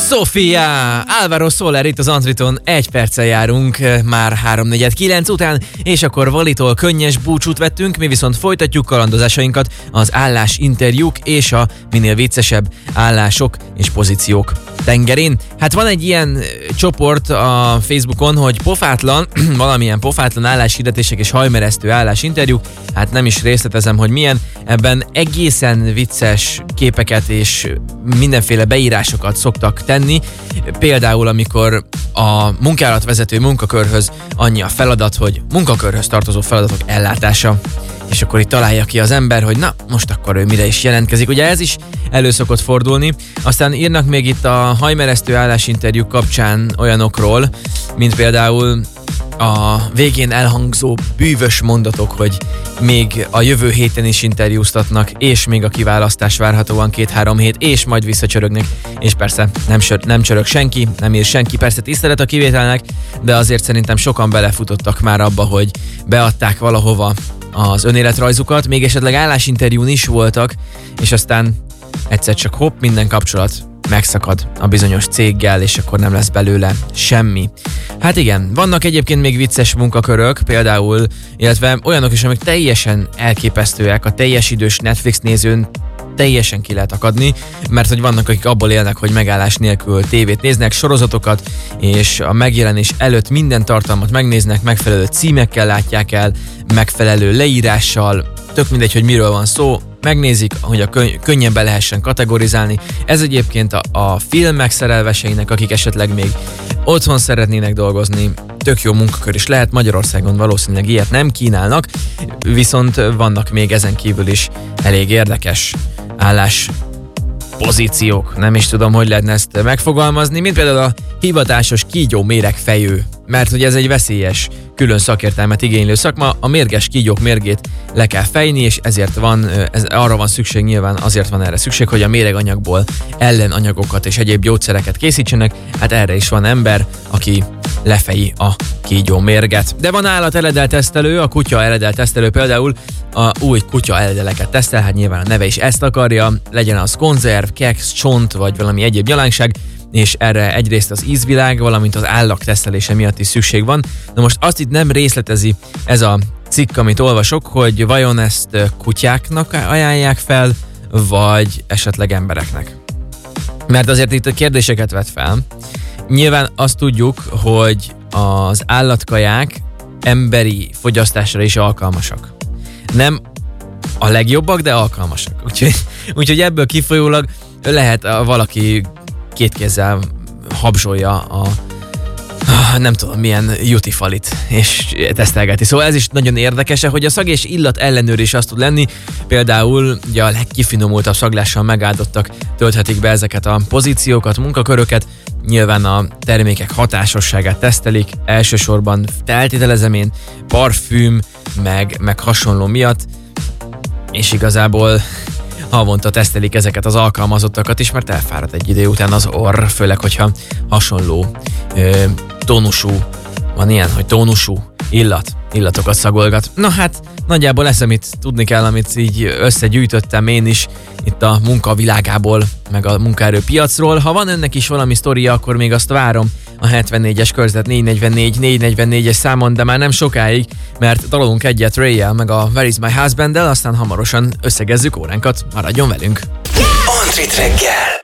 Sofia, Álvaro Soler itt az Antriton, 1 perccel járunk, már 3:49 után, és akkor Valitól könnyes búcsút vettünk, mi viszont folytatjuk kalandozásainkat az állásinterjúk és a minél viccesebb állások és pozíciók tengerén. Hát van egy ilyen csoport a Facebookon, hogy pofátlan, valamilyen pofátlan álláshirdetések és hajmeresztő állásinterjúk, hát nem is részletezem, hogy milyen, ebben egészen vicces képeket és mindenféle beírásokat szoktak tenni. Például, amikor a munkálatvezető munkakörhöz annyi a feladat, hogy munkakörhöz tartozó feladatok ellátása. És akkor itt találja ki az ember, hogy na, most akkor ő mire is jelentkezik. Ugye ez is elő szokott fordulni. Aztán írnak még itt a hajmeresztő állásinterjúk kapcsán olyanokról, mint például a végén elhangzó bűvös mondatok, hogy még a jövő héten is interjúztatnak, és még a kiválasztás várhatóan 2-3 hét, és majd visszacsörögnek, és persze nem csörög senki, nem ír senki, persze tisztelet a kivételnek, de azért szerintem sokan belefutottak már abba, hogy beadták valahova az önéletrajzukat, még esetleg állásinterjún is voltak, és aztán egyszer csak hopp, minden kapcsolat megszakad a bizonyos céggel, és akkor nem lesz belőle semmi. Hát igen, vannak egyébként még vicces munkakörök, például, illetve olyanok is, amik teljesen elképesztőek, a teljes idős Netflix nézőn teljesen ki lehet akadni, mert hogy vannak, akik abból élnek, hogy megállás nélkül tévét néznek, sorozatokat, és a megjelenés előtt minden tartalmat megnéznek, megfelelő címekkel látják el, megfelelő leírással, tök mindegy, hogy miről van szó, megnézik, hogy a könnyebben lehessen kategorizálni. Ez egyébként a filmek szerelveseinek, akik esetleg még otthon szeretnének dolgozni, tök jó munkakör is lehet, Magyarországon valószínűleg ilyet nem kínálnak, viszont vannak még ezen kívül is elég érdekes állás pozíciók. Nem is tudom, hogy lehetne ezt megfogalmazni, mint például a hivatásos kígyó méregfejő, mert hogy ez egy veszélyes, külön szakértelmet igénylő szakma, a mérges kígyók mérgét le kell fejni, és ezért van, arra van szükség, nyilván azért van erre szükség, hogy a méreganyagból ellenanyagokat és egyéb gyógyszereket készítsenek, hát erre is van ember, aki lefeji a kígyó mérget. De van állateledel-tesztelő, a kutya eledel-tesztelő például a új kutya eledeleket tesztel, hát nyilván a neve is ezt akarja, legyen az konzerv, keksz, csont vagy valami egyéb nyalánkság, és erre egyrészt az ízvilág, valamint az állak tesztelése miatt is szükség van. Na most azt itt nem részletezi ez a cikk, amit olvasok, hogy vajon ezt kutyáknak ajánlják fel, vagy esetleg embereknek. Mert azért itt a kérdéseket vet fel. Nyilván azt tudjuk, hogy az állatkaják emberi fogyasztásra is alkalmasak. Nem a legjobbak, de alkalmasak. Úgyhogy ebből kifolyólag lehet valaki két kézzel habzsolja a nem tudom milyen jutifalit, és tesztelgeti. Szóval ez is nagyon érdekes, hogy a szag és illat ellenőr is azt tud lenni. Például ugye a legkifinomultabb szaglással megáldottak tölthetik be ezeket a pozíciókat, munkaköröket. Nyilván a termékek hatásosságát tesztelik, elsősorban feltételezem én parfüm, meg hasonló miatt, és igazából havonta tesztelik ezeket az alkalmazottakat is, mert elfárad egy idő után az orr, főleg, hogyha hasonló tónusú, van ilyen, hogy tónusú illatokat szagolgat. Na hát, nagyjából ez, amit tudni kell, amit így összegyűjtöttem én is itt a munkavilágából, meg a munkaerőpiacról. Ha van önnek is valami sztoria, akkor még azt várom a 74-es körzet 444-444-es számon, de már nem sokáig, mert dalolunk egyet Ray-jel, meg a Where is my husband-del, aztán hamarosan összegezzük óránkat, maradjon velünk! Antrit reggel!